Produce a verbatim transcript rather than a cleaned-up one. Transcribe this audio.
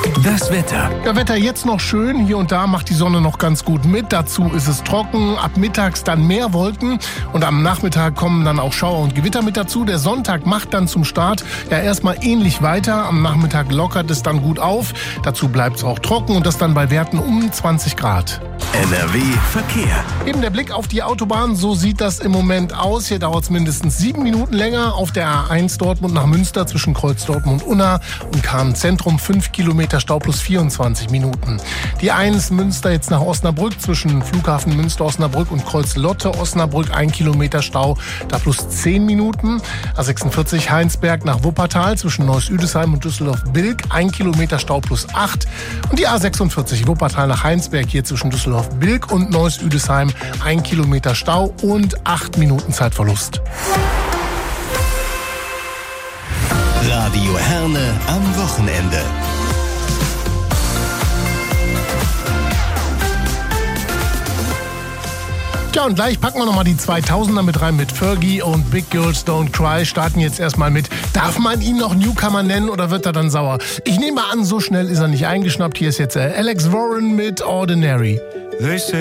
Das Wetter. Ja, Wetter jetzt noch schön. Hier und da macht die Sonne noch ganz gut mit. Dazu ist es trocken. Ab mittags dann mehr Wolken. Und am Nachmittag kommen dann auch Schauer und Gewitter mit dazu. Der Sonntag macht dann zum Start ja erstmal ähnlich weiter. Am Nachmittag lockert es dann gut auf. Dazu bleibt es auch trocken und das dann bei Werten um zwanzig Grad. N R W Verkehr. Eben der Blick auf die Autobahn, so sieht das im Moment aus. Hier dauert es mindestens sieben Minuten länger. Auf der A eins Dortmund nach Münster zwischen Kreuz Dortmund und Unna und Kahn-Zentrum fünf Kilometer Stau plus vierundzwanzig Minuten. Die eins Münster jetzt nach Osnabrück zwischen Flughafen Münster-Osnabrück und Kreuz Lotte-Osnabrück ein Kilometer Stau, da plus zehn Minuten. A sechsundvierzig Heinsberg nach Wuppertal zwischen Neuss-Üdesheim und Düsseldorf-Bilk ein Kilometer Stau plus acht. Und die A sechsundvierzig Wuppertal nach Heinsberg hier zwischen Düsseldorf-Bilk und Neuss-Üdesheim ein Kilometer Stau und acht Minuten Zeitverlust. Radio Herne am Wochenende. Ja, und gleich packen wir nochmal die zweitausender mit rein mit Fergie und Big Girls Don't Cry. Starten jetzt erstmal mit, darf man ihn noch Newcomer nennen oder wird er dann sauer? Ich nehme an, so schnell ist er nicht eingeschnappt. Hier ist jetzt Alex Warren mit Ordinary.